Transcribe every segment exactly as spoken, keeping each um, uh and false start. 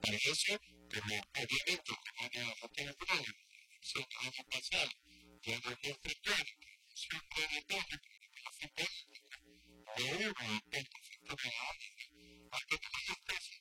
Para eso, como obviamente como no tengo problema, soy trabajo pasado, ya demuestra claro que siempre depende de la finalidad, no uno apunta finalidad, hasta que las especies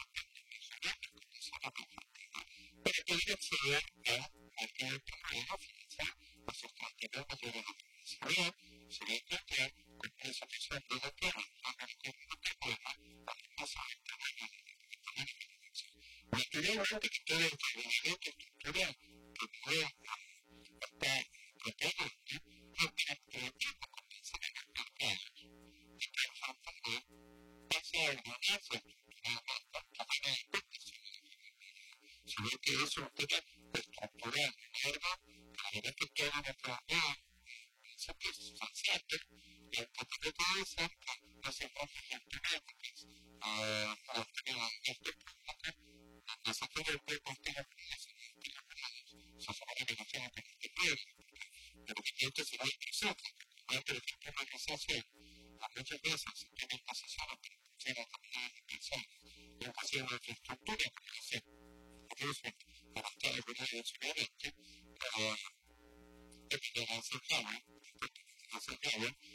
para poder acceder a cualquier problema financiero, a sus prácticas de la financiación, se va a encontrar con esa visión de la tierra, a la que no te pueda, a que pasa el tamaño de la financiación. Naturalmente, que todo el reglamento estructural que puede estar propiamente, no tiene que ver con compensar en el mercado. Y que en Santander pasa a organizarse estructuralmente para la inversión. Sino que es un tema estructural, ¿verdad? Cada vez que todo nuestro empleo se es sustanciante, y el papel puede ser que los enfoques estructurales, los temas este punto, donde se puede ver con temas se supone que no tienen que estar pero que esto se va a expresar, antes de que esté una organización, muchas veces se tienen posiciones que tienen también expresión, en cuestión de infraestructura, porque incluso para Estados Unidos en su momento, para terminar de hacer cambio, hacer cambio,